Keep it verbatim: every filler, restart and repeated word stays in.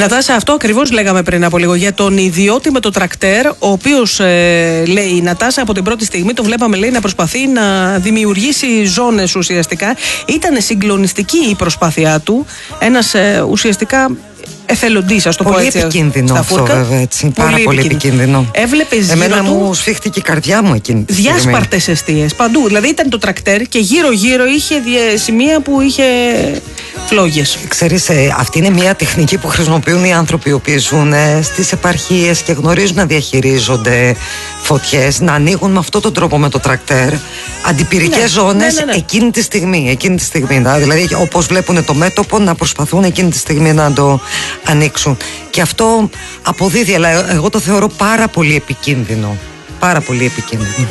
Νατάσα, αυτό ακριβώς λέγαμε πριν από λίγο για τον ιδιώτη με το τρακτέρ, ο οποίος ε, λέει η Νατάσα από την πρώτη στιγμή το βλέπαμε, λέει, να προσπαθεί να δημιουργήσει ζώνες ουσιαστικά. Ήταν συγκλονιστική η προσπάθειά του. Ένας ε, ουσιαστικά εθελοντής, ας το πολύ πω έτσι. Επικίνδυνο αυτό, βέβαια, έτσι. Πάρα πολύ, πολύ επικίνδυνο. Έβλεπε γύρω Εμένα του. μου σφίχτηκε η καρδιά μου εκείνη τη στιγμή. Διάσπαρτες εστίες παντού. Δηλαδή ήταν το τρακτέρ και γύρω-γύρω είχε σημεία που είχε φλόγες. Ξέρεις, ε, αυτή είναι μια τεχνική που χρησιμοποιούν οι άνθρωποι οι οποίοι ζουν ε, στις επαρχίες και γνωρίζουν να διαχειρίζονται φωτιές, να ανοίγουν με αυτόν τον τρόπο με το τρακτέρ αντιπυρικές ναι, ζώνες ναι, ναι, ναι. εκείνη τη στιγμή. Εκείνη τη στιγμή δηλαδή, όπως βλέπουν το μέτωπο, να προσπαθούν εκείνη τη στιγμή να το ανοίξουν. Και αυτό αποδίδει, αλλά εγώ το θεωρώ πάρα πολύ επικίνδυνο. Πάρα πολύ επικίνδυνο.